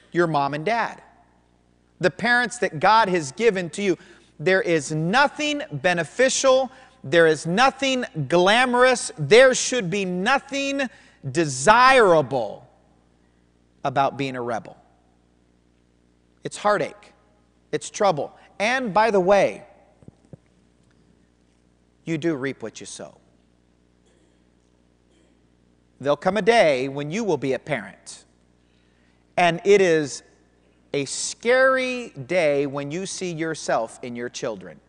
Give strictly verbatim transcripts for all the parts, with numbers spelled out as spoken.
your mom and dad. The parents that God has given to you. There is nothing beneficial. There is nothing glamorous. There should be nothing desirable about being a rebel. It's heartache. It's trouble. And by the way, you do reap what you sow. There'll come a day when you will be a parent. And it is a scary day when you see yourself in your children.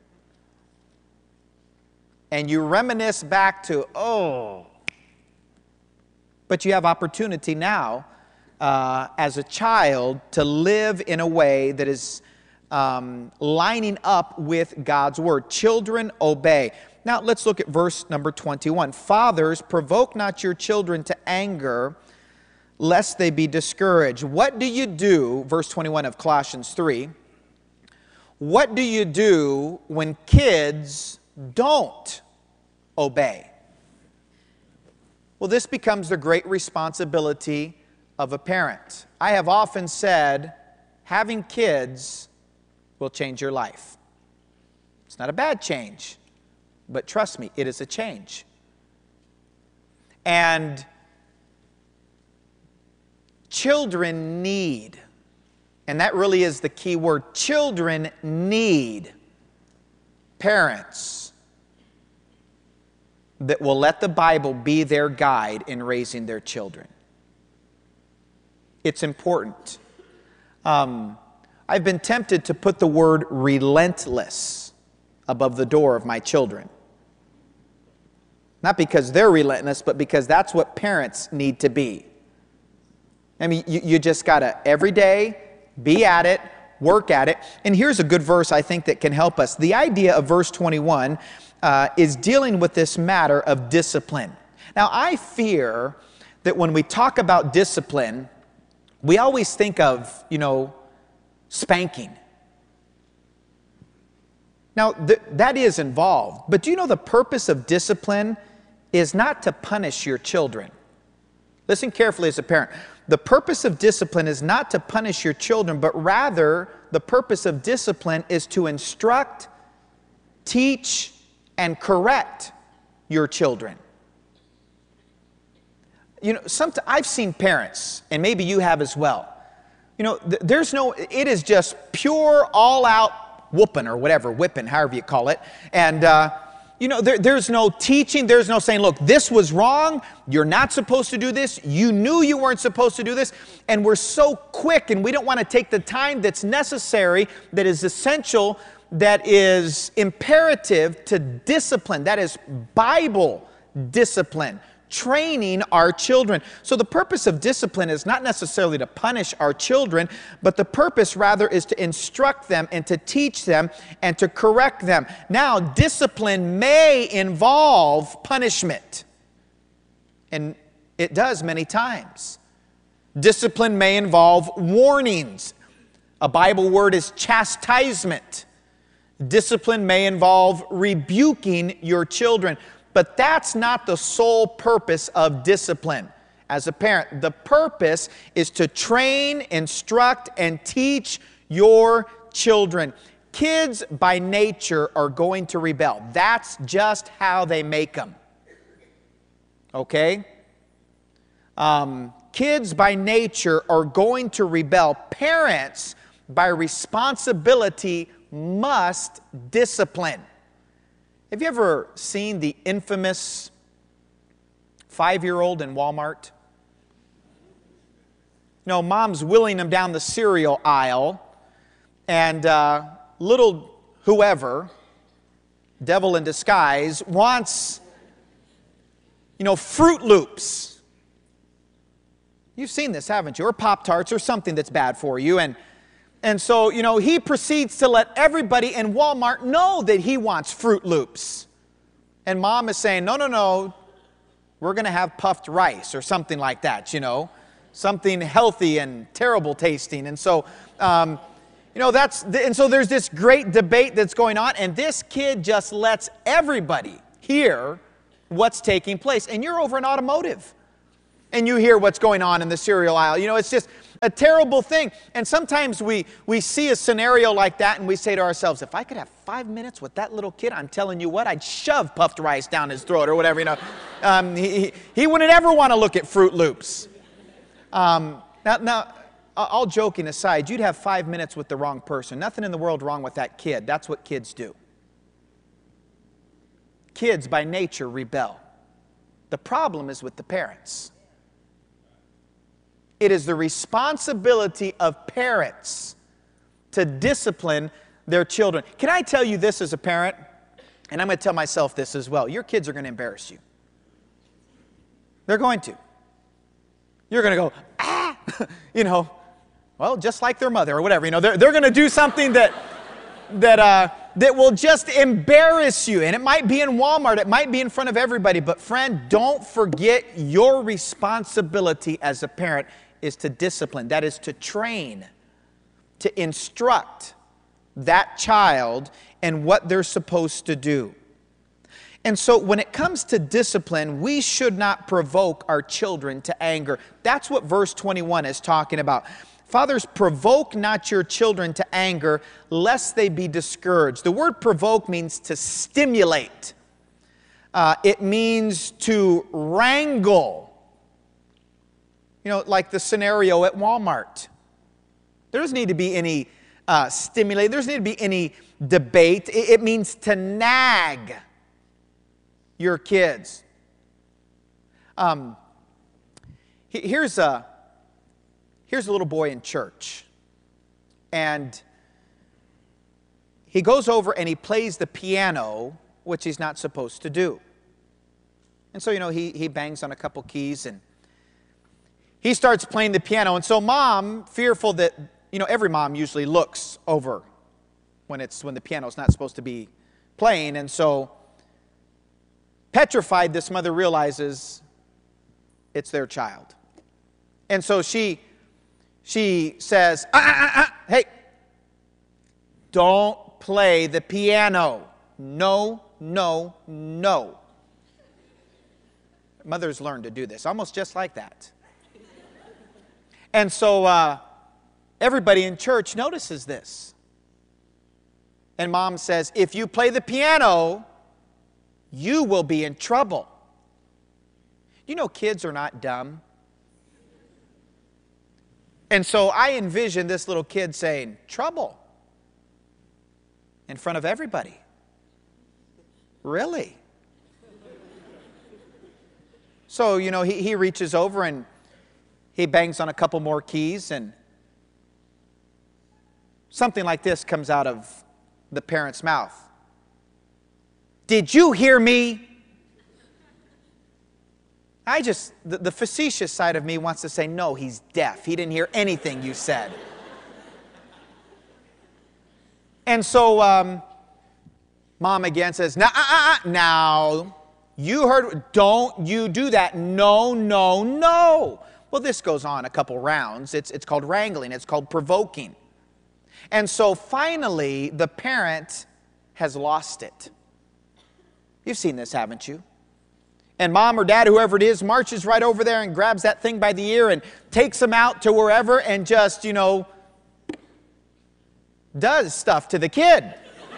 And you reminisce back to, oh. But you have opportunity now uh, as a child to live in a way that is um, lining up with God's word. Children, obey. Now let's look at verse number twenty-one. Fathers, provoke not your children to anger, lest they be discouraged. What do you do, verse twenty-one of Colossians three, what do you do when kids don't obey? Well, this becomes the great responsibility of a parent. I have often said, having kids will change your life. It's not a bad change, but trust me, it is a change. And children need, and that really is the key word, children need parents that will let the Bible be their guide in raising their children. It's important. Um, I've been tempted to put the word relentless above the door of my children. Not because they're relentless, but because that's what parents need to be. I mean, you, you just got to every day be at it, work at it. And here's a good verse I think that can help us. The idea of verse twenty-one uh, is dealing with this matter of discipline. Now, I fear that when we talk about discipline, we always think of, you know, spanking. Now, th- that is involved. But do you know the purpose of discipline is not to punish your children? Listen carefully as a parent. The purpose of discipline is not to punish your children, but rather the purpose of discipline is to instruct, teach, and correct your children. You know, sometimes I've seen parents, and maybe you have as well. You know, th- there's no, it is just pure, all-out whooping or whatever, whipping, however you call it. And, uh, you know, there, there's no teaching. There's no saying, look, this was wrong. You're not supposed to do this. You knew you weren't supposed to do this. And we're so quick, and we don't want to take the time that's necessary, that is essential, that is imperative to discipline. That is Bible discipline. Training our children. So the purpose of discipline is not necessarily to punish our children, but the purpose rather is to instruct them and to teach them and to correct them. Now, discipline may involve punishment, and it does many times. Discipline may involve warnings. A Bible word is chastisement. Discipline may involve rebuking your children. But that's not the sole purpose of discipline as a parent. The purpose is to train, instruct, and teach your children. Kids by nature are going to rebel. That's just how they make them. Okay? Um, kids by nature are going to rebel. Parents by responsibility must discipline. Have you ever seen the infamous five-year-old in Walmart? You know, mom's wheeling him down the cereal aisle, and uh, little whoever, devil in disguise, wants, you know, Fruit Loops. You've seen this, haven't you? Or Pop-Tarts or something that's bad for you. And And so, you know, he proceeds to let everybody in Walmart know that he wants Fruit Loops. And mom is saying, no, no, no, we're going to have puffed rice or something like that, you know, something healthy and terrible tasting. And so, um, you know, that's, and so there's this great debate that's going on, and this kid just lets everybody hear what's taking place. And you're over in automotive, and you hear what's going on in the cereal aisle. You know, it's just, A terrible thing. And sometimes we, we see a scenario like that and we say to ourselves, if I could have five minutes with that little kid, I'm telling you what, I'd shove puffed rice down his throat or whatever, you know. Um, he, he, he wouldn't ever want to look at Fruit Loops. Um, now, now, all joking aside, you'd have five minutes with the wrong person. Nothing in the world wrong with that kid. That's what kids do. Kids, by nature, rebel. The problem is with the parents. It is the responsibility of parents to discipline their children. Can I tell you this as a parent? And I'm going to tell myself this as well. Your kids are going to embarrass you. They're going to. You're going to go, ah, you know, well, just like their mother or whatever. You know, they're, they're going to do something that, that, uh, that will just embarrass you. And it might be in Walmart. It might be in front of everybody. But friend, don't forget your responsibility as a parent is to discipline. That is to train, to instruct that child and what they're supposed to do. And so when it comes to discipline, we should not provoke our children to anger. That's what verse twenty-one is talking about. Fathers, provoke not your children to anger, lest they be discouraged. The word provoke means to stimulate. Uh, it means to wrangle. You know, like the scenario at Walmart. There doesn't need to be any uh, stimulate. There doesn't need to be any debate. It, it means to nag your kids. Um, here's a here's a little boy in church, and he goes over and he plays the piano, which he's not supposed to do. And so, you know, he he bangs on a couple keys and he starts playing the piano. And so mom, fearful that, you know, every mom usually looks over when it's when the piano's not supposed to be playing, and so petrified, this mother realizes it's their child. And so she, she says, ah, ah, ah, ah, hey, don't play the piano. No, no, no. Mothers learn to do this, almost just like that. And so uh, everybody in church notices this. And mom says, if you play the piano, you will be in trouble. You know, kids are not dumb. And so I envision this little kid saying, trouble, in front of everybody. Really? So, you know, he, he reaches over and he bangs on a couple more keys, and something like this comes out of the parent's mouth. Did you hear me? I just, the, the facetious side of me wants to say, no, he's deaf. He didn't hear anything you said. And so um, mom again says, now, uh, uh, uh, now, you heard, don't you do that. No, no, no. Well, this goes on a couple rounds. It's, it's called wrangling. It's called provoking. And so finally, the parent has lost it. You've seen this, haven't you? And mom or dad, whoever it is, marches right over there and grabs that thing by the ear and takes him out to wherever and just, you know, does stuff to the kid.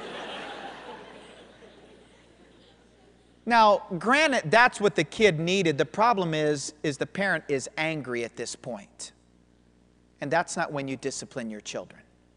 Now, granted, that's what the kid needed. The problem is, is the parent is angry at this point. And that's not when you discipline your children.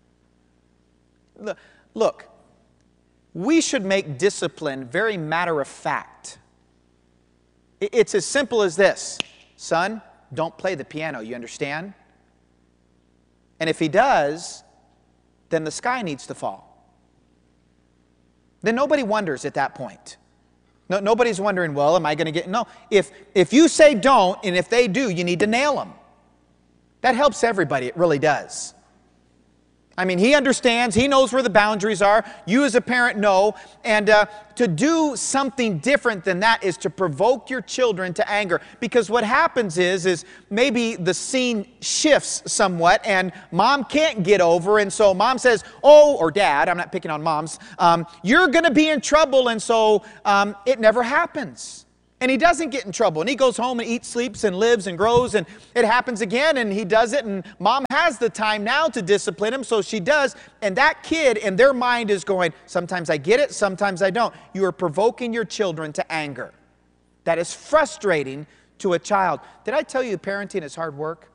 Look, we should make discipline very matter of fact. It's as simple as this. Son, don't play the piano, you understand? And if he does, then the sky needs to fall. Then nobody wonders at that point. No, nobody's wondering, well, am I going to get... No, if, if you say don't, and if they do, you need to nail them. That helps everybody, it really does. I mean, he understands, he knows where the boundaries are. You as a parent know. And uh, to do something different than that is to provoke your children to anger. Because what happens is, is maybe the scene shifts somewhat and mom can't get over. And so mom says, oh, or dad, I'm not picking on moms, um, you're going to be in trouble. And so um, it never happens. And he doesn't get in trouble. And he goes home and eats, sleeps, and lives and grows. And it happens again, and he does it. And mom has the time now to discipline him, so she does. And that kid in their mind is going, sometimes I get it, sometimes I don't. You are provoking your children to anger. That is frustrating to a child. Did I tell you parenting is hard work?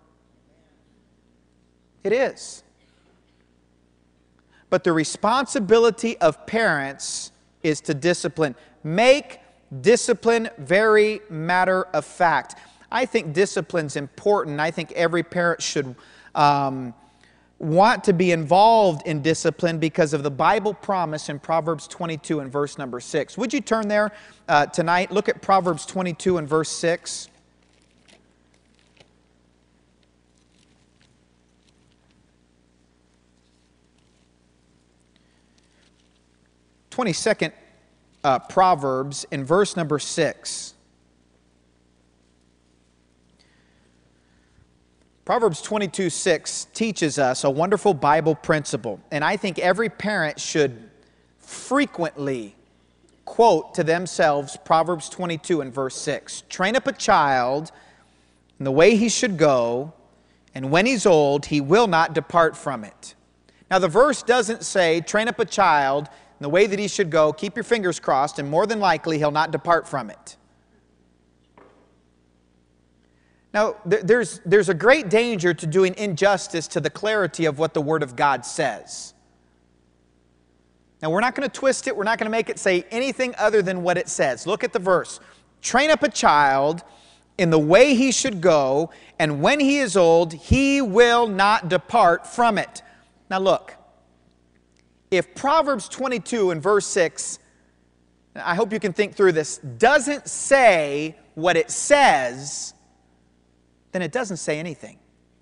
It is. But the responsibility of parents is to discipline. Make discipline very matter of fact. I think discipline's important. I think every parent should um, want to be involved in discipline because of the Bible promise in Proverbs twenty-two and verse number six. Would you turn there uh, tonight? Look at Proverbs twenty-two and verse six. twenty-second uh, Proverbs in verse number six. Proverbs twenty-two six teaches us a wonderful Bible principle, and I think every parent should frequently quote to themselves Proverbs twenty-two and verse six. Train up a child in the way he should go, and when he's old, he will not depart from it. Now the verse doesn't say, train up a child in the way that he should go, keep your fingers crossed, and more than likely he'll not depart from it. Now, there's, there's a great danger to doing injustice to the clarity of what the Word of God says. Now, we're not going to twist it. We're not going to make it say anything other than what it says. Look at the verse. Train up a child in the way he should go, and when he is old, he will not depart from it. Now, look. If Proverbs twenty-two and verse six, I hope you can think through this, doesn't say what it says, then it doesn't say anything.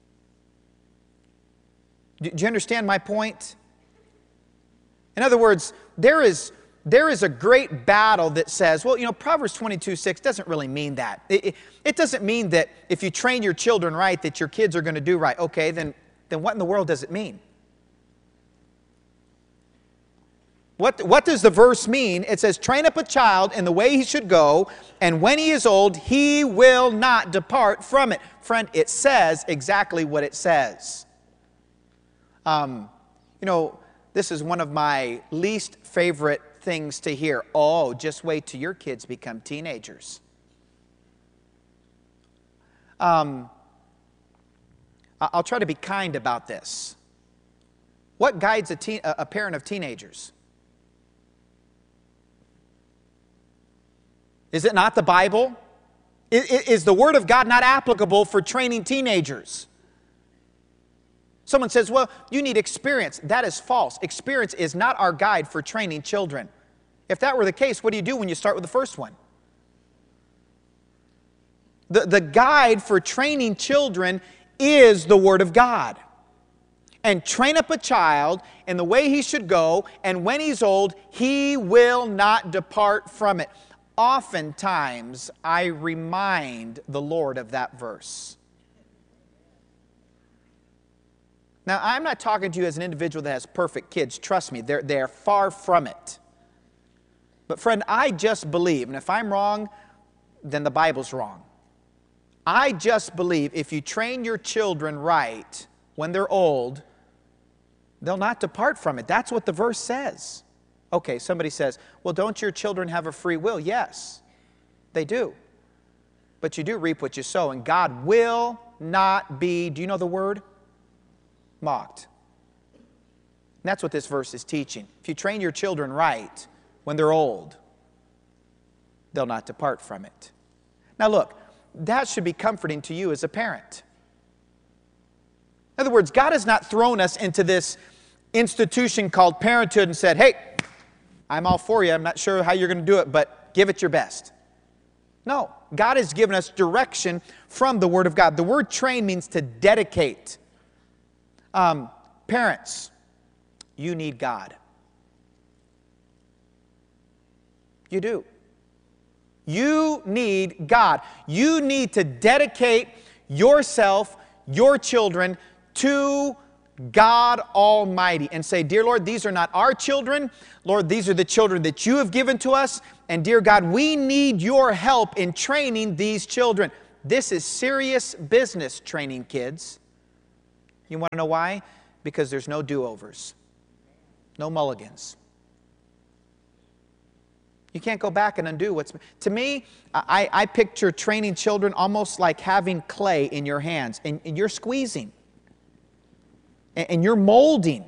Do you understand my point? In other words, there is, there is a great battle that says, well, you know, Proverbs twenty-two six doesn't really mean that. It, it, it doesn't mean that if you train your children right, that your kids are going to do right. Okay, then, then what in the world does it mean? What, what does the verse mean? It says, train up a child in the way he should go, and when he is old, he will not depart from it. Friend, it says exactly what it says. Um, you know, this is one of my least favorite things to hear. Oh, just wait till your kids become teenagers. Um, I'll try to be kind about this. What guides a, teen, a parent of teenagers? Is it not the Bible? Is the Word of God not applicable for training teenagers? Someone says, well, you need experience. That is false. Experience is not our guide for training children. If that were the case, what do you do when you start with the first one? The, the guide for training children is the Word of God. And train up a child in the way he should go, and when he's old, he will not depart from it. Oftentimes, I remind the Lord of that verse. Now, I'm not talking to you as an individual that has perfect kids. Trust me, they're, they're far from it. But friend, I just believe, and if I'm wrong, then the Bible's wrong. I just believe if you train your children right when they're old, they'll not depart from it. That's what the verse says. Okay, somebody says, well, don't your children have a free will? Yes, they do. But you do reap what you sow, and God will not be, do you know the word? Mocked. And that's what this verse is teaching. If you train your children right when they're old, they'll not depart from it. Now look, that should be comforting to you as a parent. In other words, God has not thrown us into this institution called parenthood and said, hey, I'm all for you. I'm not sure how you're going to do it, but give it your best. No, God has given us direction from the Word of God. The word train means to dedicate. Um, parents, you need God. You do. You need God. You need to dedicate yourself, your children, to God Almighty and say, dear Lord, these are not our children. Lord, these are the children that you have given to us. And dear God, we need your help in training these children. This is serious business, training kids. You want to know why? Because there's no do-overs, no mulligans. You can't go back and undo what's... To me, I, I picture training children almost like having clay in your hands, and, and you're squeezing, and, and you're molding.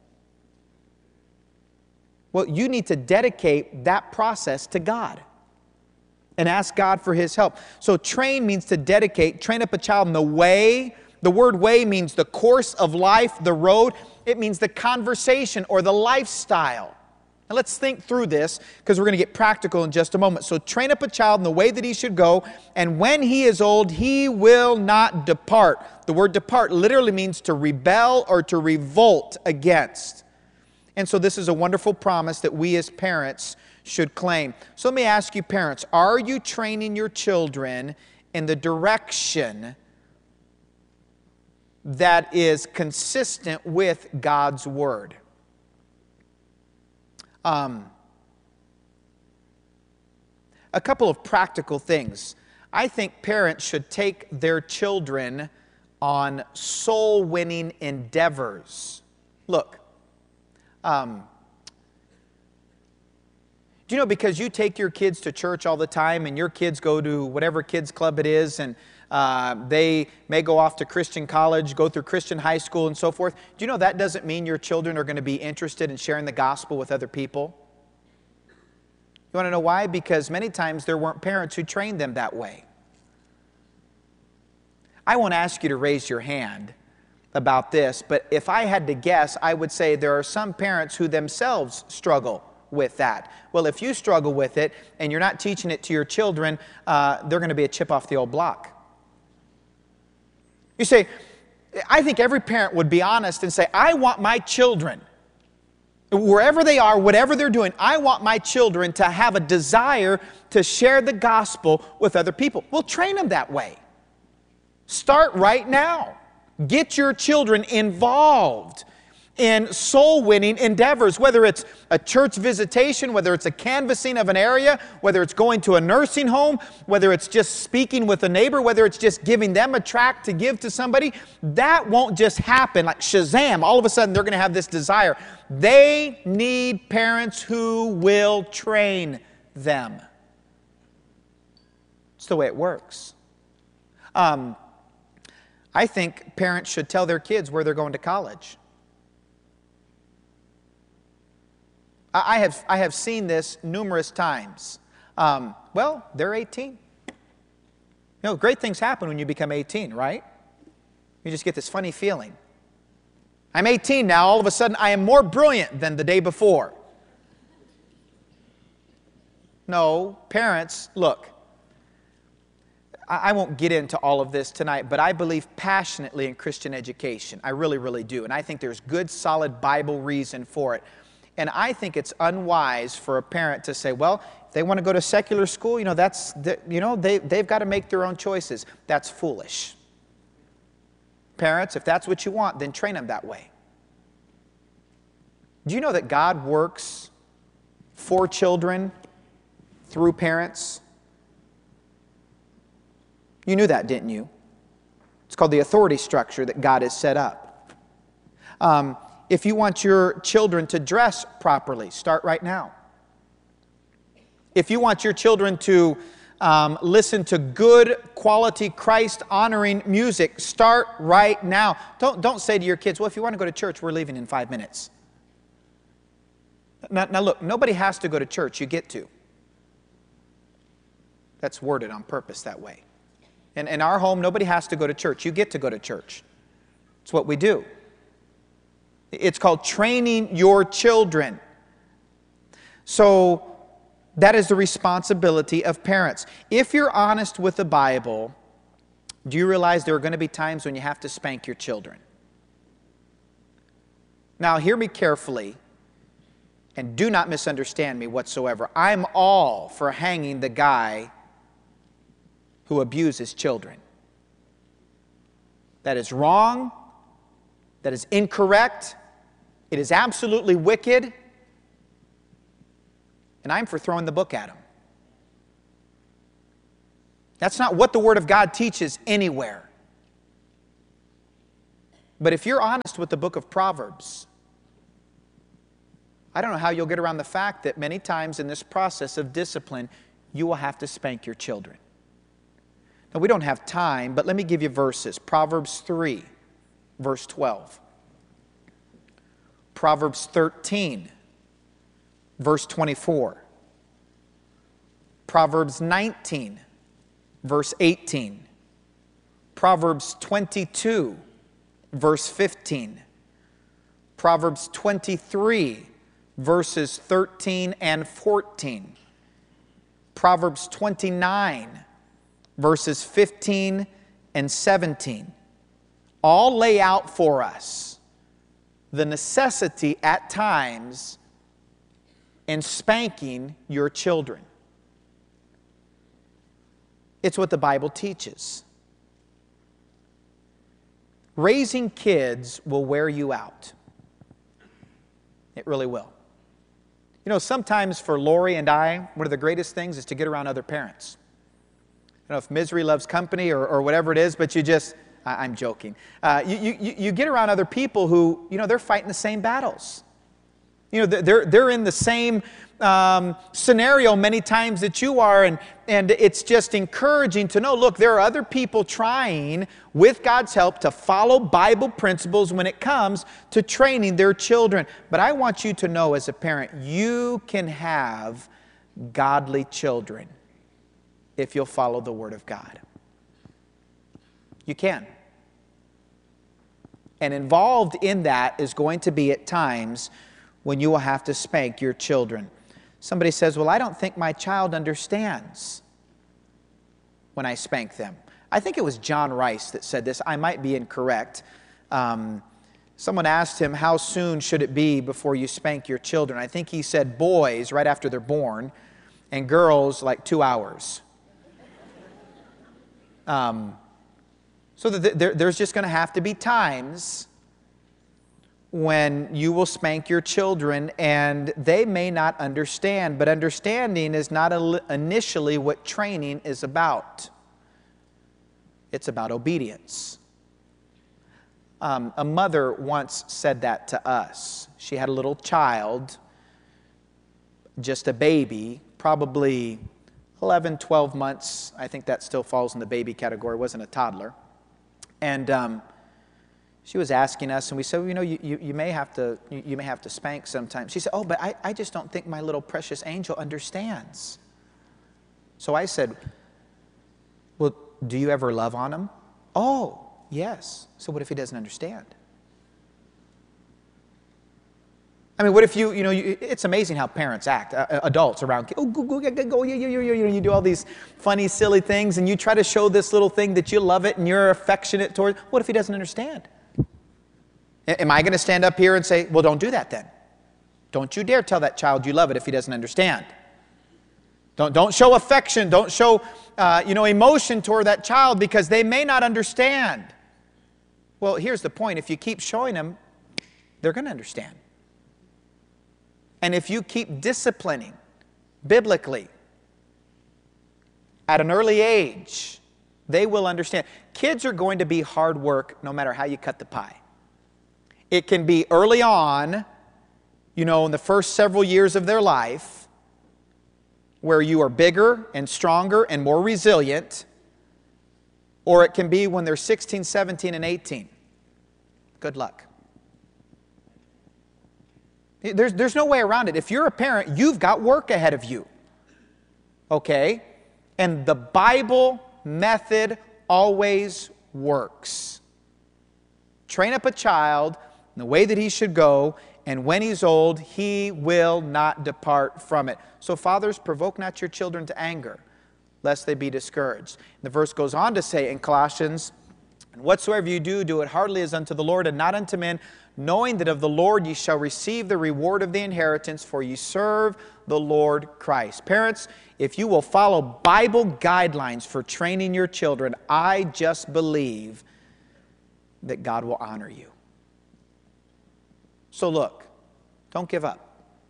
Well, you need to dedicate that process to God and ask God for His help. So train means to dedicate, train up a child in the way. The word way means the course of life, the road. It means the conversation or the lifestyle. Now let's think through this, because we're going to get practical in just a moment. So train up a child in the way that he should go, and when he is old, he will not depart. The word depart literally means to rebel or to revolt against. And so this is a wonderful promise that we as parents should claim. So let me ask you, parents, are you training your children in the direction that is consistent with God's Word? Um, a couple of practical things. I think parents should take their children on soul-winning endeavors. Look, um, do you know, because you take your kids to church all the time and your kids go to whatever kids club it is, and uh, they may go off to Christian college, go through Christian high school and so forth. Do you know that doesn't mean your children are going to be interested in sharing the gospel with other people? You want to know why? Because many times there weren't parents who trained them that way. I won't ask you to raise your hand about this, but if I had to guess, I would say there are some parents who themselves struggle with that. Well, if you struggle with it and you're not teaching it to your children, uh, they're going to be a chip off the old block. You say, I think every parent would be honest and say, I want my children, wherever they are, whatever they're doing, I want my children to have a desire to share the gospel with other people. Well, train them that way. Start right now. Get your children involved in soul-winning endeavors, whether it's a church visitation, whether it's a canvassing of an area, whether it's going to a nursing home, whether it's just speaking with a neighbor, whether it's just giving them a tract to give to somebody. That won't just happen like Shazam. All of a sudden, they're going to have this desire. They need parents who will train them. It's the way it works. Um, I think parents should tell their kids where they're going to college. I have, I have seen this numerous times. Um, well, they're eighteen. You know, great things happen when you become eighteen, right? You just get this funny feeling. I'm eighteen now, all of a sudden I am more brilliant than the day before. No, parents, look, I, I won't get into all of this tonight, but I believe passionately in Christian education. I really, really do. And I think there's good, solid Bible reason for it. And I think it's unwise for a parent to say, well, if they want to go to secular school, you know, that's, you know, they, they've got to make their own choices. That's foolish. Parents, if that's what you want, then train them that way. Do you know that God works for children through parents? You knew that, didn't you? It's called the authority structure that God has set up. Um, If you want your children to dress properly, start right now. If you want your children to um, listen to good quality Christ-honoring music, start right now. Don't, don't say to your kids, well, if you want to go to church, we're leaving in five minutes. Now, now look, nobody has to go to church. You get to. That's worded on purpose that way. And in our home, nobody has to go to church. You get to go to church. It's what we do. It's called training your children. So that is the responsibility of parents. If you're honest with the Bible, do you realize there are going to be times when you have to spank your children? Now, hear me carefully, and do not misunderstand me whatsoever. I'm all for hanging the guy who abuses children. That is wrong. that is incorrect. It is absolutely wicked. And I'm for throwing the book at them. That's not what the Word of God teaches anywhere. But if you're honest with the book of Proverbs, I don't know how you'll get around the fact that many times in this process of discipline, you will have to spank your children. Now, we don't have time, but let me give you verses. Proverbs three, verse twelve. Proverbs thirteen, verse twenty-four. Proverbs nineteen, verse eighteen. Proverbs twenty-two, verse fifteen. Proverbs twenty-three, verses thirteen and fourteen. Proverbs twenty-nine, verses fifteen and seventeen. All lay out for us the necessity at times in spanking your children. It's what the Bible teaches. Raising kids will wear you out. It really will. You know, sometimes for Lori and I, one of the greatest things is to get around other parents. I don't know if misery loves company or, or whatever it is, but you just, I, I'm joking. Uh, you, you, you get around other people who, you know, they're fighting the same battles. You know, they're, they're in the same um, scenario many times that you are, and, and it's just encouraging to know, look, there are other people trying, with God's help, to follow Bible principles when it comes to training their children. But I want you to know as a parent, you can have godly children if you'll follow the Word of God. You can. And involved in that is going to be at times when you will have to spank your children. Somebody says, well, I don't think my child understands when I spank them. I think it was John Rice that said this. I might be incorrect. Um, someone asked him, how soon should it be before you spank your children? I think he said boys right after they're born, and girls like two hours. Um, so that there, there's just going to have to be times when you will spank your children, and they may not understand, but understanding is not initially what training is about. It's about obedience. Um, a mother once said that to us. She had a little child, just a baby, probably eleven, twelve months. I think that still falls in the baby category. It wasn't a toddler. And um, she was asking us, and we said, well, you know, you, you, you may have to you, you may have to spank sometimes. She said, oh, but I, I just don't think my little precious angel understands. So I said, well, do you ever love on him? Oh, yes. So what if he doesn't understand? I mean, what if you, you know, you, it's amazing how parents act, uh, adults around kids. Oh, go, go, go, go, you, you, you, you, you do all these funny, silly things, and you try to show this little thing that you love it and you're affectionate towards. What if he doesn't understand? Am I going to stand up here and say, well, don't do that then? Don't you dare tell that child you love it if he doesn't understand. Don't, don't show affection. Don't show uh, you know, emotion toward that child because they may not understand. Well, here's the point. If you keep showing them, they're going to understand. And if you keep disciplining biblically at an early age, they will understand. Kids are going to be hard work no matter how you cut the pie. It can be early on, you know, in the first several years of their life, where you are bigger and stronger and more resilient, or it can be when they're sixteen, seventeen, and eighteen. Good luck. There's, there's no way around it. If you're a parent, you've got work ahead of you. Okay? And the Bible method always works. Train up a child in the way that he should go, and when he's old, he will not depart from it. So fathers, provoke not your children to anger, lest they be discouraged. The verse goes on to say in Colossians, and whatsoever you do, do it heartily as unto the Lord and not unto men, knowing that of the Lord ye shall receive the reward of the inheritance, for ye serve the Lord Christ. Parents, if you will follow Bible guidelines for training your children, I just believe that God will honor you. So look, don't give up.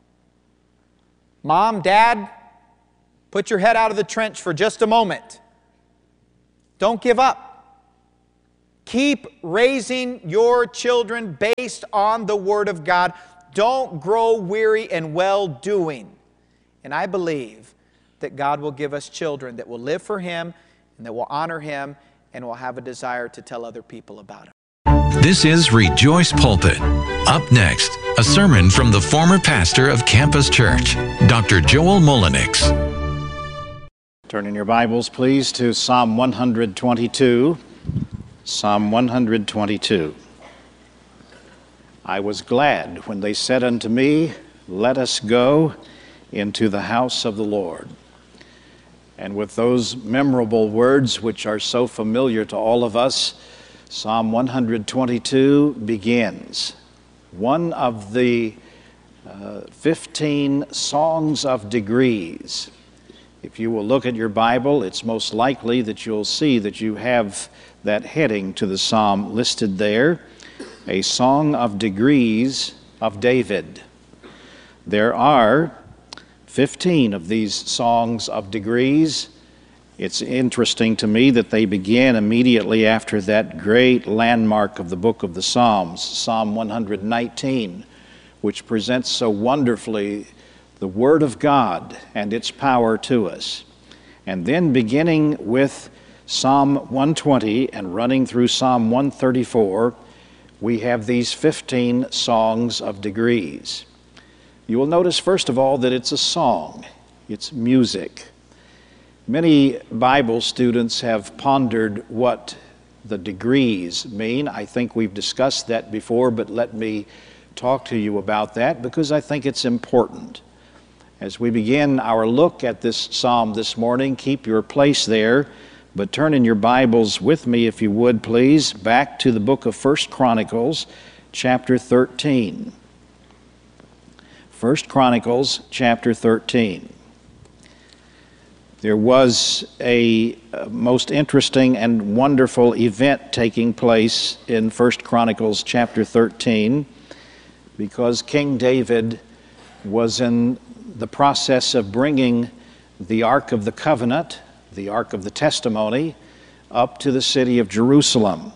Mom, Dad, put your head out of the trench for just a moment. Don't give up. Keep raising your children based on the Word of God. Don't grow weary in well-doing. And I believe that God will give us children that will live for Him and that will honor Him and will have a desire to tell other people about Him. This is Rejoice Pulpit. Up next, a sermon from the former pastor of Campus Church, Doctor Joel Mullenix. Turn in your Bibles, please, to Psalm one hundred twenty-two. Psalm one hundred twenty-two. I was glad when they said unto me, let us go into the house of the Lord. And with those memorable words which are so familiar to all of us, Psalm one hundred twenty-two begins. One of the uh, fifteen songs of degrees. If you will look at your Bible, it's most likely that you'll see that you have that heading to the psalm listed there, a song of degrees of David. There are fifteen of these songs of degrees. It's interesting to me that they begin immediately after that great landmark of the book of the Psalms, Psalm one hundred nineteen, which presents so wonderfully the Word of God and its power to us. And then beginning with Psalm one twenty and running through Psalm one thirty-four, we have these fifteen songs of degrees. You will notice, first of all, that it's a song. It's music. Many Bible students have pondered what the degrees mean. I think we've discussed that before, but let me talk to you about that because I think it's important. As we begin our look at this psalm this morning, keep your place there, but turn in your Bibles with me, if you would, please, back to the book of First Chronicles, chapter thirteen. First Chronicles, chapter thirteen. There was a most interesting and wonderful event taking place in First Chronicles chapter thirteen because King David was in the process of bringing the Ark of the Covenant, the Ark of the Testimony, up to the city of Jerusalem.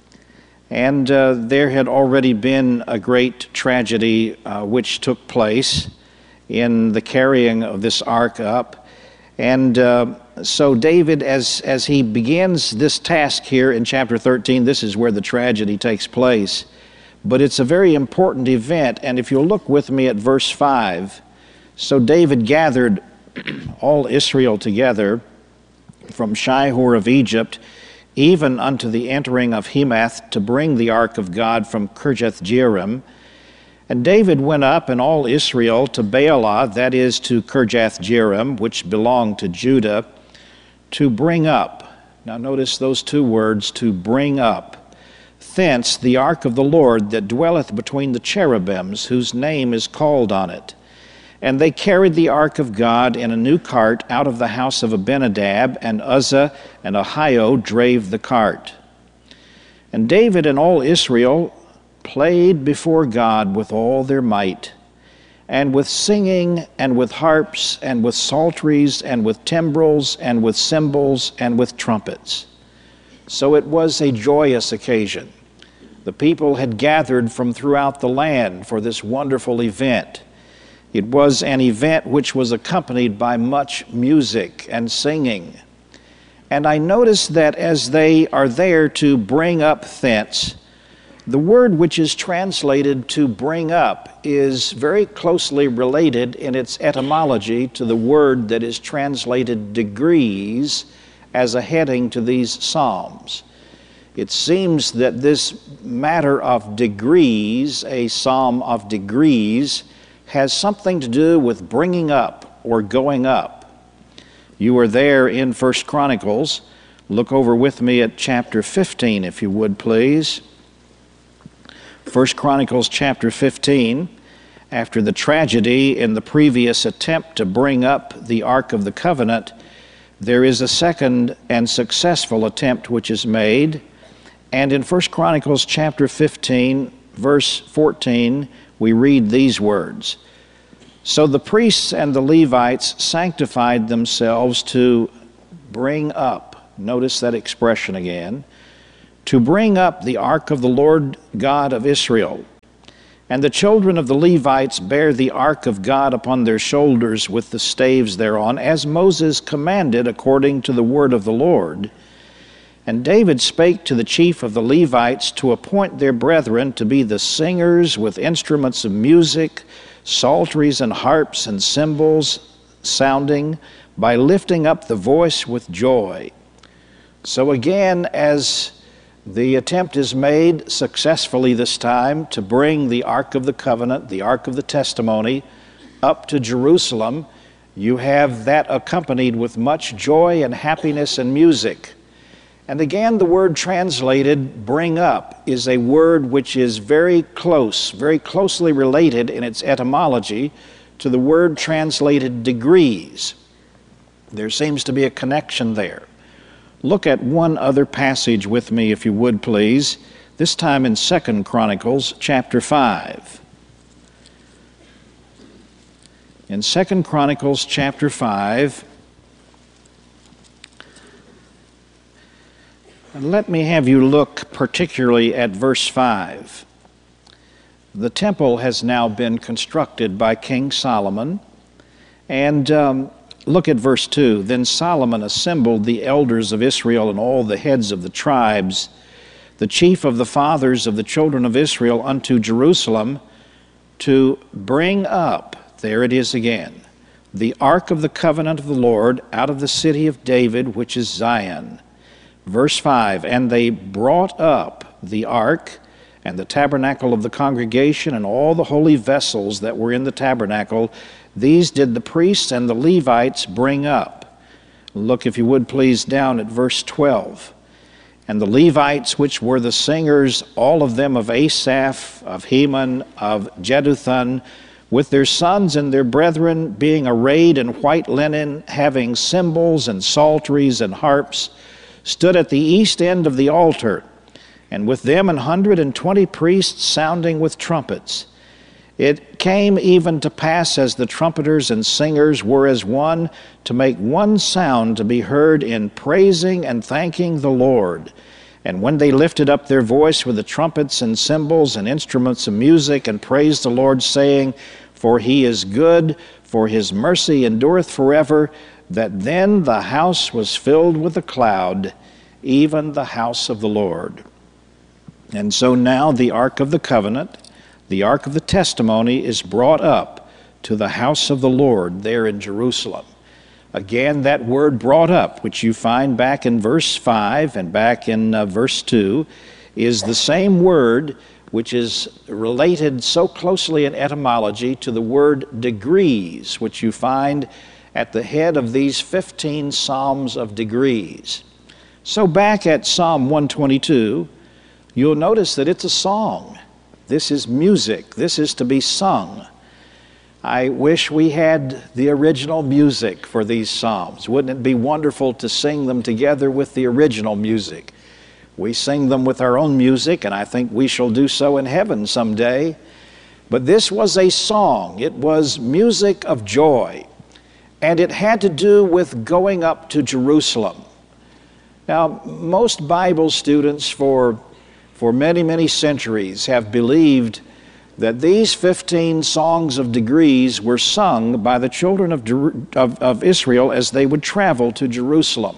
And uh, there had already been a great tragedy uh, which took place in the carrying of this Ark up. And uh, so David, as, as he begins this task here in chapter thirteen, this is where the tragedy takes place. But it's a very important event, and if you'll look with me at verse five, so David gathered all Israel together from Shihor of Egypt, even unto the entering of Hemath, to bring the ark of God from Kirjath-jearim. And David went up and all Israel to Baalah, that is to Kirjath-jearim, which belonged to Judah, to bring up. Now notice those two words, to bring up. Thence the ark of the Lord that dwelleth between the cherubims, whose name is called on it. And they carried the ark of God in a new cart out of the house of Abinadab, and Uzzah and Ahio drave the cart. And David and all Israel played before God with all their might, and with singing, and with harps, and with psalteries, and with timbrels, and with cymbals, and with trumpets. So it was a joyous occasion. The people had gathered from throughout the land for this wonderful event. It was an event which was accompanied by much music and singing. And I noticed that as they are there to bring up thence, the word which is translated to bring up is very closely related in its etymology to the word that is translated degrees as a heading to these psalms. It seems that this matter of degrees, a psalm of degrees, has something to do with bringing up or going up. You are there in First Chronicles. Look over with me at chapter fifteen, if you would, please. First Chronicles chapter fifteen, after the tragedy in the previous attempt to bring up the Ark of the Covenant, there is a second and successful attempt which is made. And in First Chronicles chapter fifteen, verse fourteen, we read these words. So the priests and the Levites sanctified themselves to bring up, notice that expression again, to bring up the ark of the Lord God of Israel. And the children of the Levites bear the ark of God upon their shoulders with the staves thereon, as Moses commanded according to the word of the Lord. And David spake to the chief of the Levites to appoint their brethren to be the singers with instruments of music, psalteries and harps and cymbals sounding, by lifting up the voice with joy. So again, as the attempt is made successfully this time to bring the Ark of the Covenant, the Ark of the Testimony, up to Jerusalem, you have that accompanied with much joy and happiness and music. And again, the word translated bring up is a word which is very close, very closely related in its etymology to the word translated degrees. There seems to be a connection there. Look at one other passage with me, if you would, please, this time in Second Chronicles chapter five. In Second Chronicles chapter five, and let me have you look particularly at verse five. The temple has now been constructed by King Solomon, and um, look at verse two. Then Solomon assembled the elders of Israel and all the heads of the tribes, the chief of the fathers of the children of Israel, unto Jerusalem to bring up, there it is again, the ark of the covenant of the Lord out of the city of David, which is Zion. Verse five, and they brought up the ark and the tabernacle of the congregation and all the holy vessels that were in the tabernacle. These did the priests and the Levites bring up. Look, if you would please, down at verse twelve. And the Levites, which were the singers, all of them of Asaph, of Heman, of Jeduthun, with their sons and their brethren, being arrayed in white linen, having cymbals and psalteries and harps, stood at the east end of the altar, and with them an hundred and twenty priests sounding with trumpets. It came even to pass, as the trumpeters and singers were as one, to make one sound to be heard in praising and thanking the Lord. And when they lifted up their voice with the trumpets and cymbals and instruments of music, and praised the Lord, saying, For he is good, for his mercy endureth forever, that then the house was filled with a cloud, even the house of the Lord. And so now the Ark of the Covenant, the Ark of the Testimony, is brought up to the house of the Lord there in Jerusalem. Again, that word brought up, which you find back in verse five and back in uh, verse two, is the same word which is related so closely in etymology to the word degrees, which you find at the head of these fifteen Psalms of degrees. So back at Psalm one twenty-two, you'll notice that it's a song. This is music. This is to be sung. I wish we had the original music for these Psalms. Wouldn't it be wonderful to sing them together with the original music? We sing them with our own music, and I think we shall do so in heaven someday. But this was a song. It was music of joy. And it had to do with going up to Jerusalem. Now, most Bible students for, for many, many centuries have believed that these fifteen songs of degrees were sung by the children of, of, of Israel as they would travel to Jerusalem.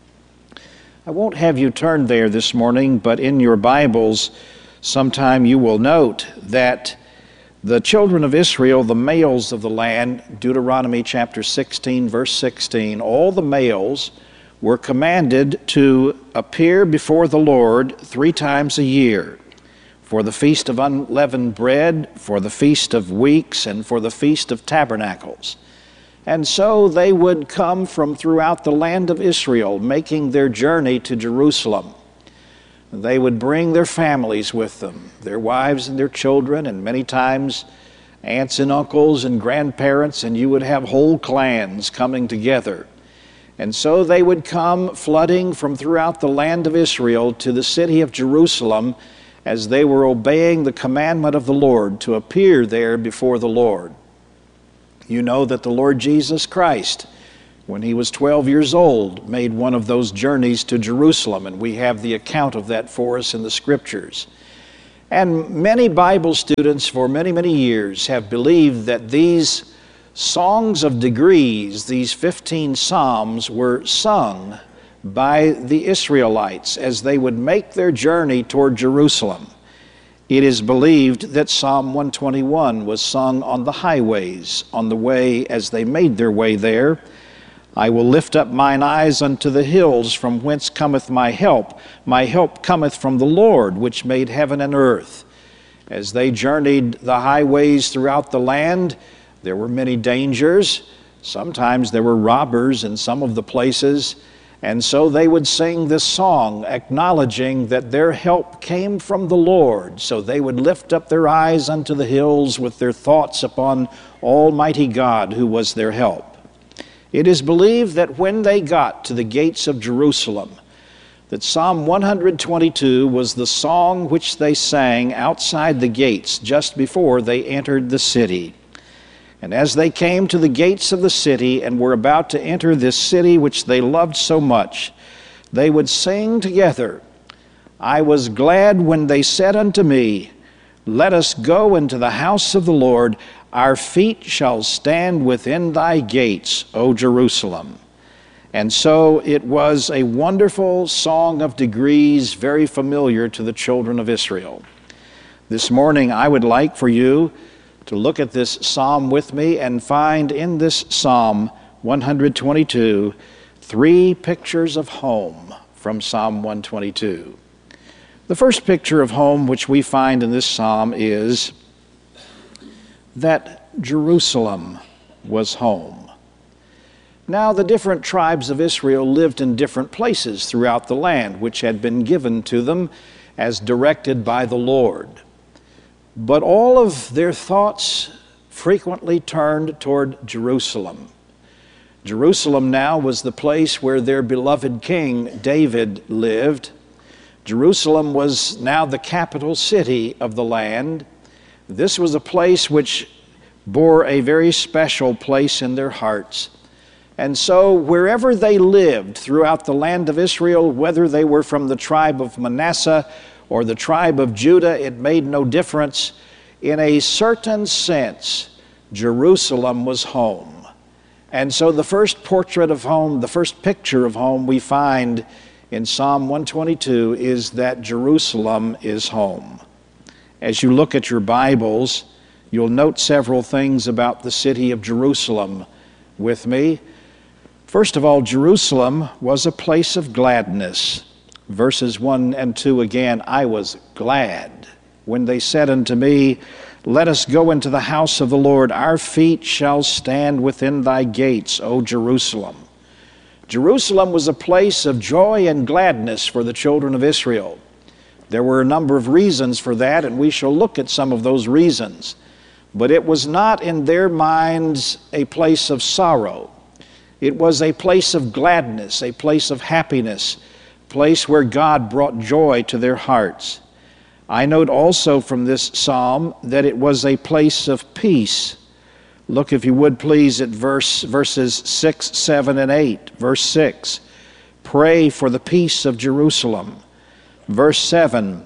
I won't have you turn there this morning, but in your Bibles, sometime you will note that the children of Israel, the males of the land, Deuteronomy chapter sixteen, verse sixteen, all the males were commanded to appear before the Lord three times a year, for the feast of unleavened bread, for the feast of weeks, and for the feast of tabernacles. And so they would come from throughout the land of Israel, making their journey to Jerusalem. They would bring their families with them, their wives and their children, and many times aunts and uncles and grandparents, and you would have whole clans coming together. And so they would come flooding from throughout the land of Israel to the city of Jerusalem, as they were obeying the commandment of the Lord to appear there before the Lord. You know that the Lord Jesus Christ, when he was twelve years old, made one of those journeys to Jerusalem, and we have the account of that for us in the Scriptures. And many Bible students for many, many years have believed that these songs of degrees, these fifteen psalms, were sung by the Israelites as they would make their journey toward Jerusalem. It is believed that Psalm one twenty-one was sung on the highways, on the way as they made their way there. I will lift up mine eyes unto the hills, from whence cometh my help. My help cometh from the Lord, which made heaven and earth. As they journeyed the highways throughout the land, there were many dangers. Sometimes there were robbers in some of the places. And so they would sing this song, acknowledging that their help came from the Lord. So they would lift up their eyes unto the hills with their thoughts upon Almighty God, who was their help. It is believed that when they got to the gates of Jerusalem, that Psalm one twenty-two was the song which they sang outside the gates just before they entered the city. And as they came to the gates of the city and were about to enter this city which they loved so much, they would sing together, I was glad when they said unto me, let us go into the house of the Lord. Our feet shall stand within thy gates, O Jerusalem. And so it was a wonderful song of degrees, very familiar to the children of Israel. This morning I would like for you to look at this psalm with me and find in this Psalm one twenty-two three pictures of home from Psalm one twenty-two. The first picture of home which we find in this psalm is that Jerusalem was home. Now the different tribes of Israel lived in different places throughout the land which had been given to them as directed by the Lord. But all of their thoughts frequently turned toward Jerusalem. Jerusalem now was the place where their beloved King David lived. Jerusalem was now the capital city of the land. This was a place which bore a very special place in their hearts. And so wherever they lived throughout the land of Israel, whether they were from the tribe of Manasseh or the tribe of Judah, it made no difference. In a certain sense, Jerusalem was home. And so the first portrait of home, the first picture of home we find in Psalm one twenty-two is that Jerusalem is home. As you look at your Bibles, you'll note several things about the city of Jerusalem with me. First of all, Jerusalem was a place of gladness. Verses one and two again, I was glad when they said unto me, let us go into the house of the Lord. Our feet shall stand within thy gates, O Jerusalem. Jerusalem was a place of joy and gladness for the children of Israel. There were a number of reasons for that, and we shall look at some of those reasons. But it was not in their minds a place of sorrow. It was a place of gladness, a place of happiness, a place where God brought joy to their hearts. I note also from this psalm that it was a place of peace. Look, if you would please, at verse, verses six, seven, and eight. Verse six, pray for the peace of Jerusalem. Verse seven,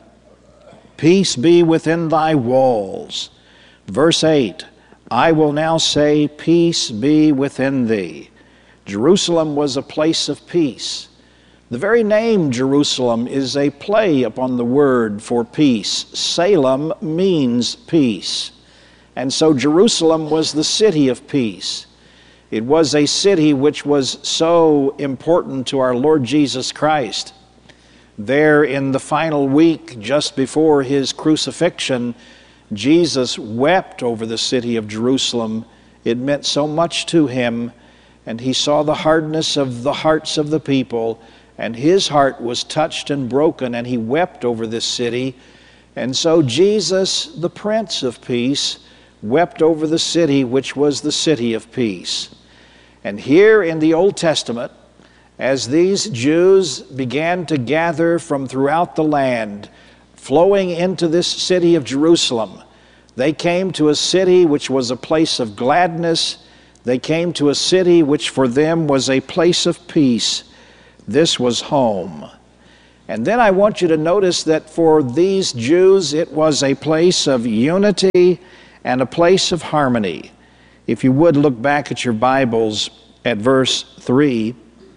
peace be within thy walls. Verse eight, I will now say, peace be within thee. Jerusalem was a place of peace. The very name Jerusalem is a play upon the word for peace. Salem means peace. And so Jerusalem was the city of peace. It was a city which was so important to our Lord Jesus Christ. There in the final week, just before his crucifixion, Jesus wept over the city of Jerusalem. It meant so much to him, and he saw the hardness of the hearts of the people, and his heart was touched and broken, and he wept over this city. And so Jesus, the Prince of Peace, wept over the city which was the city of peace. And here in the Old Testament, as these Jews began to gather from throughout the land flowing into this city of Jerusalem. They came to a city which was a place of gladness. They came to a city which for them was a place of peace. This was home. And then I want you to notice that for these Jews, it was a place of unity and a place of harmony. If you would look back at your Bibles at verse three,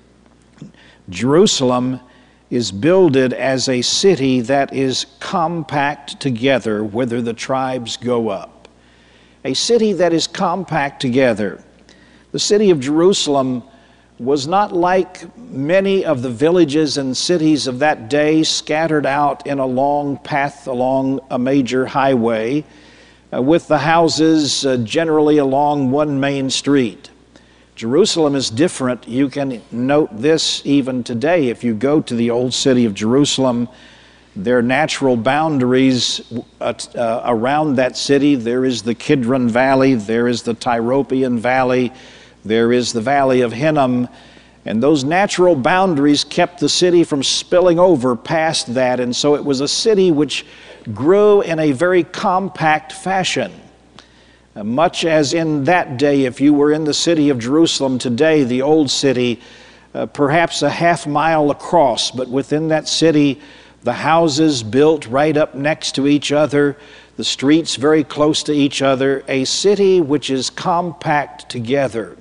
Jerusalem is builded as a city that is compact together whither the tribes go up. A city that is compact together. The city of Jerusalem was not like many of the villages and cities of that day scattered out in a long path along a major highway, uh, with the houses uh, generally along one main street. Jerusalem is different. You can note this even today. If you go to the old city of Jerusalem, their natural boundaries uh, uh, around that city, there is the Kidron Valley, there is the Tyropoeon Valley, there is the Valley of Hinnom, and those natural boundaries kept the city from spilling over past that, and so it was a city which grew in a very compact fashion. Uh, much as in that day, if you were in the city of Jerusalem today, the old city, uh, perhaps a half mile across, but within that city, the houses built right up next to each other, the streets very close to each other, a city which is compact together.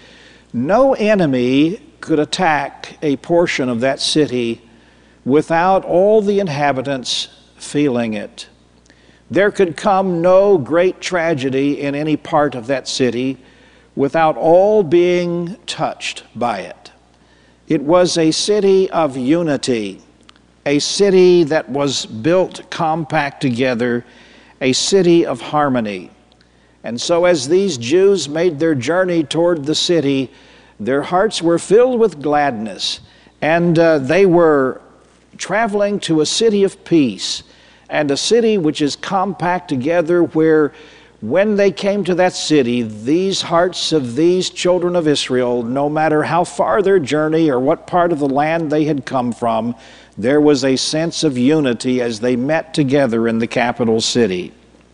No enemy could attack a portion of that city without all the inhabitants feeling it. There could come no great tragedy in any part of that city without all being touched by it. It was a city of unity, a city that was built compact together, a city of harmony. And so as these Jews made their journey toward the city, their hearts were filled with gladness, and uh, they were traveling to a city of peace, and a city which is compact together, where when they came to that city, these hearts of these children of Israel, no matter how far their journey or what part of the land they had come from, there was a sense of unity as they met together in the capital city.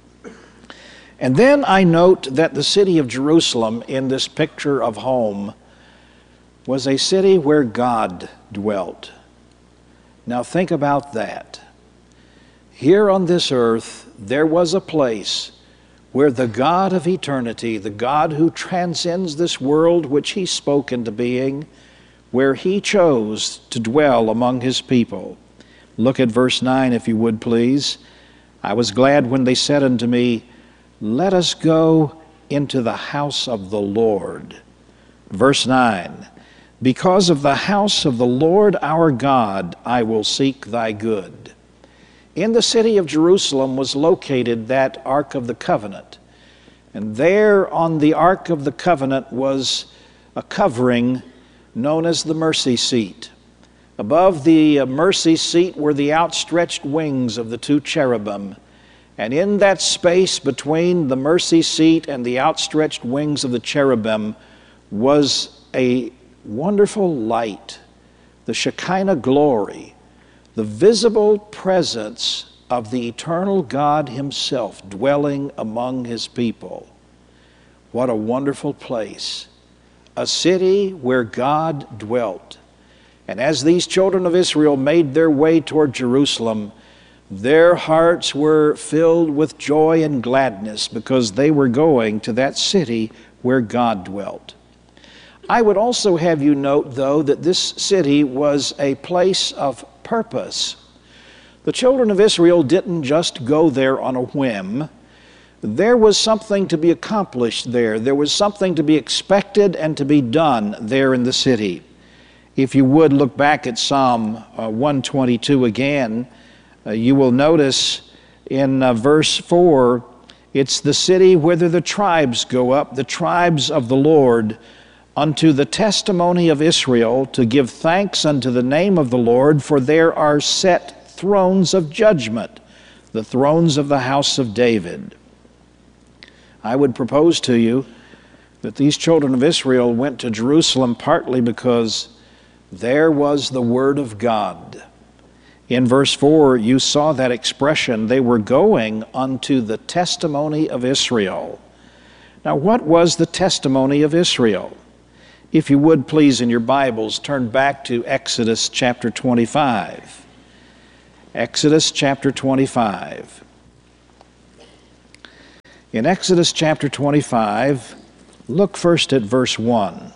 And then I note that the city of Jerusalem in this picture of home was a city where God dwelt. Now think about that. Here on this earth, there was a place where the God of eternity, the God who transcends this world which He spoke into being, where He chose to dwell among His people. Look at verse nine, if you would, please. I was glad when they said unto me, let us go into the house of the Lord. Verse nine, because of the house of the Lord our God, I will seek thy good. In the city of Jerusalem was located that Ark of the Covenant. And there on the Ark of the Covenant was a covering known as the mercy seat. Above the mercy seat were the outstretched wings of the two cherubim. And in that space between the mercy seat and the outstretched wings of the cherubim was a wonderful light, the Shekinah glory, the visible presence of the eternal God Himself dwelling among His people. What a wonderful place. A city where God dwelt. And as these children of Israel made their way toward Jerusalem, their hearts were filled with joy and gladness because they were going to that city where God dwelt. I would also have you note, though, that this city was a place of purpose. The children of Israel didn't just go there on a whim. There was something to be accomplished there. There was something to be expected and to be done there in the city. If you would look back at Psalm uh, one twenty-two again, uh, you will notice in uh, verse four, it's the city whither the tribes go up, the tribes of the Lord, unto the testimony of Israel, to give thanks unto the name of the Lord, for there are set thrones of judgment, the thrones of the house of David. I would propose to you that these children of Israel went to Jerusalem partly because there was the Word of God. In verse four, you saw that expression, they were going unto the testimony of Israel. Now, what was the testimony of Israel? If you would please, in your Bibles, turn back to Exodus chapter twenty-five. Exodus chapter twenty-five. In Exodus chapter twenty-five, look first at verse one.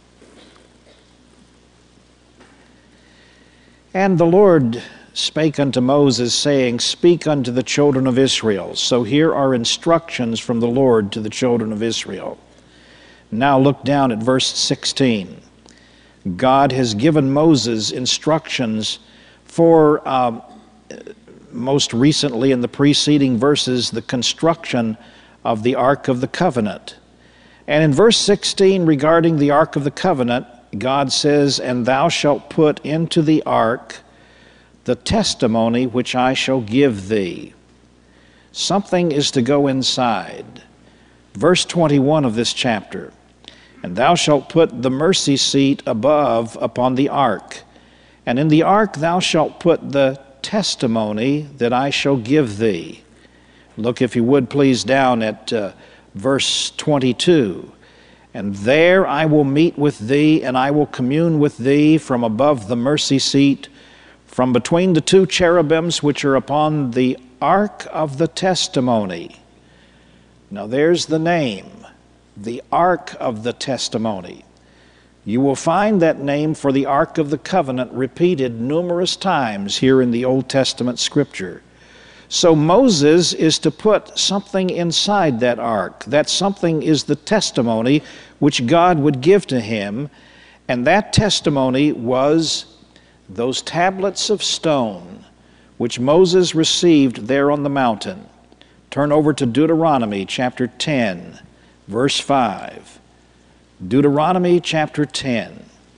And the Lord spake unto Moses, saying, Speak unto the children of Israel. So here are instructions from the Lord to the children of Israel. Now look down at verse sixteen. God has given Moses instructions for, uh, most recently in the preceding verses, the construction of the Ark of the Covenant. And in verse sixteen, regarding the Ark of the Covenant, God says, And thou shalt put into the ark the testimony which I shall give thee. Something is to go inside. Verse twenty-one of this chapter, And thou shalt put the mercy seat above upon the ark, and in the ark thou shalt put the testimony that I shall give thee. Look, if you would please, down at uh, verse twenty-two. And there I will meet with thee, and I will commune with thee from above the mercy seat, from between the two cherubims which are upon the ark of the testimony. Now there's the name, the ark of the testimony. You will find that name for the Ark of the Covenant repeated numerous times here in the Old Testament Scripture. So Moses is to put something inside that ark. That something is the testimony which God would give to him, and that testimony was those tablets of stone which Moses received there on the mountain. Turn over to Deuteronomy chapter ten, verse five. Deuteronomy chapter ten.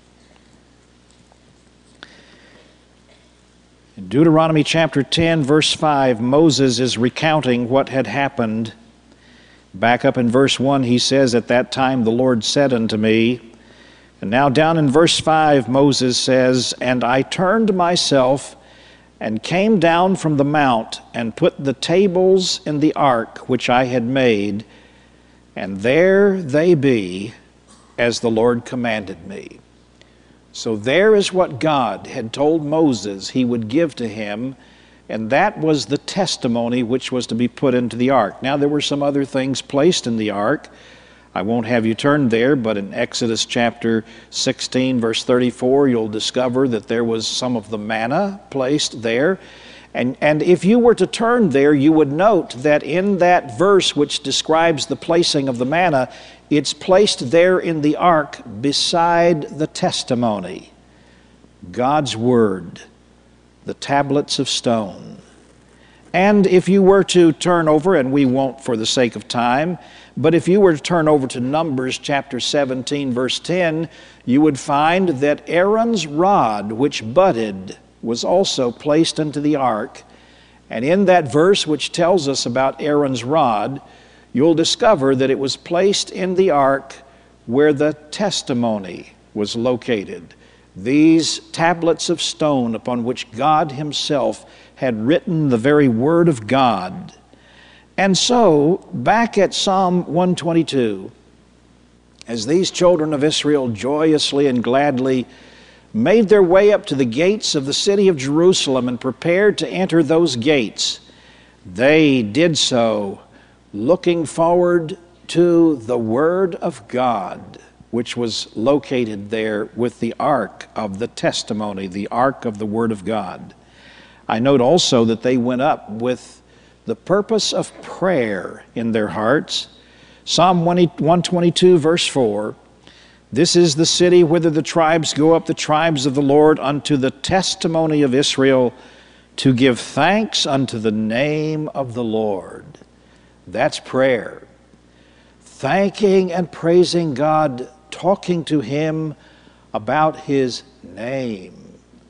In Deuteronomy chapter ten, verse five, Moses is recounting what had happened. Back up in verse one, he says, At that time the Lord said unto me, and now down in verse five, Moses says, And I turned myself and came down from the mount and put the tables in the ark which I had made, and there they be, as the Lord commanded me. So there is what God had told Moses he would give to him, and that was the testimony which was to be put into the ark. Now there were some other things placed in the ark. I won't have you turn there, but in Exodus chapter sixteen, verse thirty-four, you'll discover that there was some of the manna placed there. And, and if you were to turn there, you would note that in that verse which describes the placing of the manna, it's placed there in the ark beside the testimony, God's Word, the tablets of stone. And if you were to turn over, and we won't for the sake of time, but if you were to turn over to Numbers chapter seventeen, verse ten, you would find that Aaron's rod, which budded, was also placed into the ark. And in that verse which tells us about Aaron's rod, you'll discover that it was placed in the ark where the testimony was located. These tablets of stone upon which God himself had written the very word of God. And so, back at Psalm one twenty-two, as these children of Israel joyously and gladly made their way up to the gates of the city of Jerusalem and prepared to enter those gates, they did so looking forward to the Word of God, which was located there with the Ark of the Testimony, the Ark of the Word of God. I note also that they went up with the purpose of prayer in their hearts. Psalm one twenty-two, verse four, This is the city whither the tribes go up, the tribes of the Lord, unto the testimony of Israel, to give thanks unto the name of the Lord. That's prayer. Thanking and praising God, talking to Him about His name.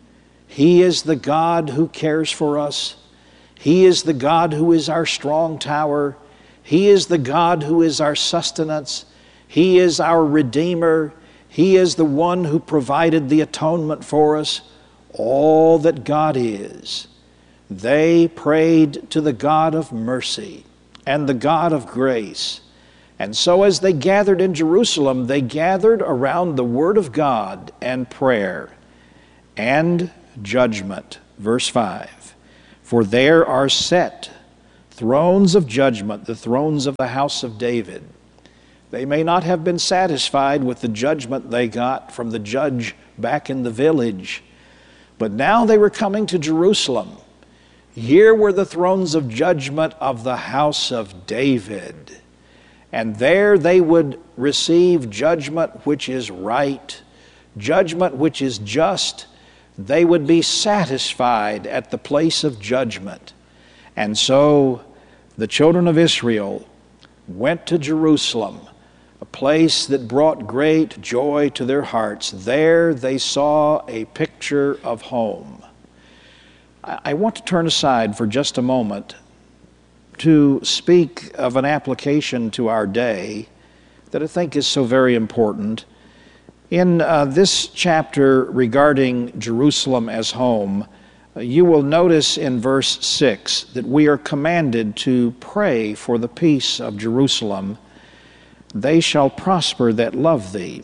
He is the God who cares for us. He is the God who is our strong tower. He is the God who is our sustenance. He is our Redeemer. He is the one who provided the atonement for us. all that God is, they prayed to the God of mercy and the God of grace. And so as they gathered in Jerusalem, they gathered around the Word of God and prayer and judgment. Verse five, for there are set thrones of judgment, the thrones of the house of David. They may not have been satisfied with the judgment they got from the judge back in the village, but now they were coming to Jerusalem. Here were the thrones of judgment of the house of David. And there they would receive judgment which is right, judgment which is just. They would be satisfied at the place of judgment. And so the children of Israel went to Jerusalem, a place that brought great joy to their hearts. There they saw a picture of home. I want to turn aside for just a moment to speak of an application to our day that I think is so very important. In uh, this chapter regarding Jerusalem as home, uh, you will notice in verse six that we are commanded to pray for the peace of Jerusalem. They shall prosper that love thee.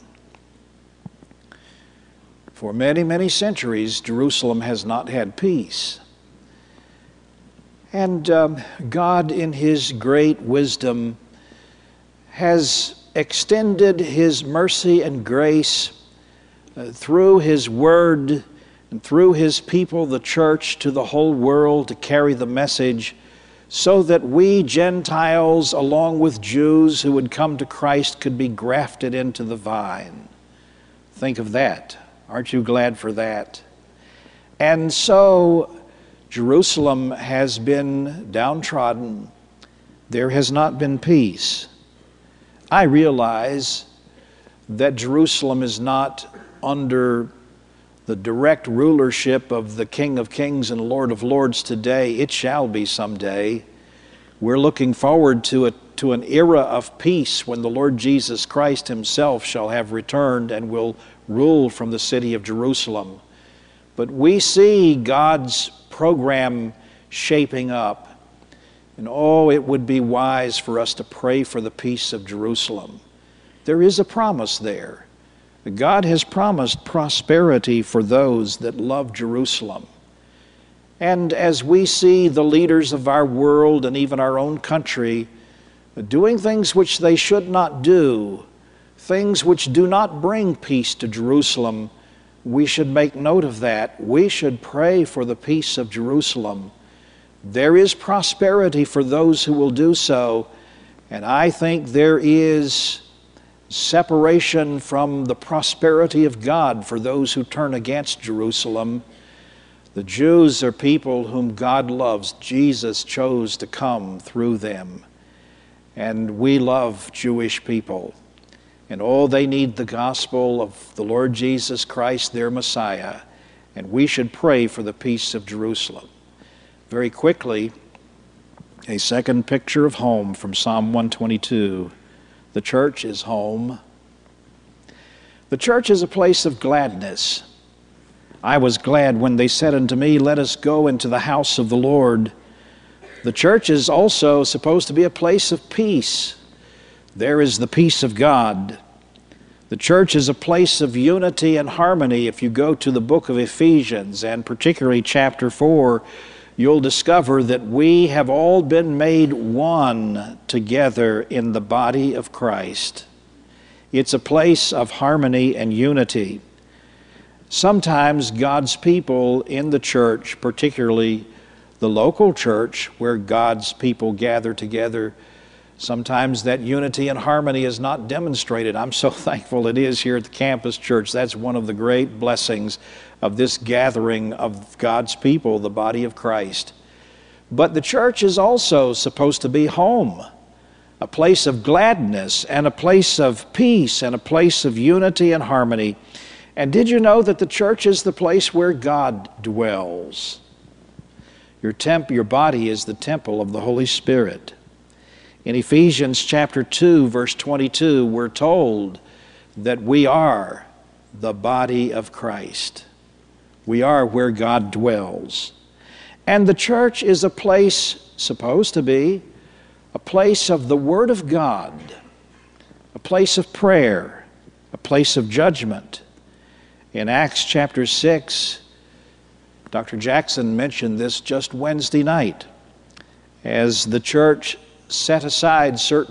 For many, many centuries, Jerusalem has not had peace. And um, God, in His great wisdom, has extended His mercy and grace uh, through His Word and through His people, the church, to the whole world to carry the message, so that we Gentiles, along with Jews who would come to Christ, could be grafted into the vine. Think of that. Aren't you glad for that? And so Jerusalem has been downtrodden. There has not been peace. I realize that Jerusalem is not under the direct rulership of the King of Kings and Lord of Lords today. It shall be someday. We're looking forward to a, to an era of peace when the Lord Jesus Christ Himself shall have returned and will rule from the city of Jerusalem. But we see God's program shaping up. And oh, it would be wise for us to pray for the peace of Jerusalem. There is a promise there. God has promised prosperity for those that love Jerusalem. And as we see the leaders of our world and even our own country doing things which they should not do, things which do not bring peace to Jerusalem, we should make note of that. We should pray for the peace of Jerusalem. There is prosperity for those who will do so, and I think there is separation from the prosperity of God for those who turn against Jerusalem. The Jews are people whom God loves. Jesus chose to come through them, and we love Jewish people. And oh, they need the gospel of the Lord Jesus Christ, their Messiah. And we should pray for the peace of Jerusalem. Very quickly, a second picture of home from Psalm one twenty-two. The church is home. The church is a place of gladness. I was glad when they said unto me, let us go into the house of the Lord. The church is also supposed to be a place of peace. There is the peace of God. The church is a place of unity and harmony. If you go to the book of Ephesians, and particularly chapter four, you'll discover that we have all been made one together in the body of Christ. It's a place of harmony and unity. Sometimes God's people in the church, particularly the local church where God's people gather together, sometimes that unity and harmony is not demonstrated. I'm so thankful it is here at the campus church. That's one of the great blessings of this gathering of God's people, the body of Christ. But the church is also supposed to be home, a place of gladness and a place of peace and a place of unity and harmony. And did you know that the church is the place where God dwells? Your temp, your body is the temple of the Holy Spirit. In Ephesians chapter two, verse twenty-two, we're told that we are the body of Christ. We are where God dwells. And the church is a place, supposed to be, a place of the Word of God, a place of prayer, a place of judgment. In Acts chapter six, Doctor Jackson mentioned this just Wednesday night, as the church set aside certain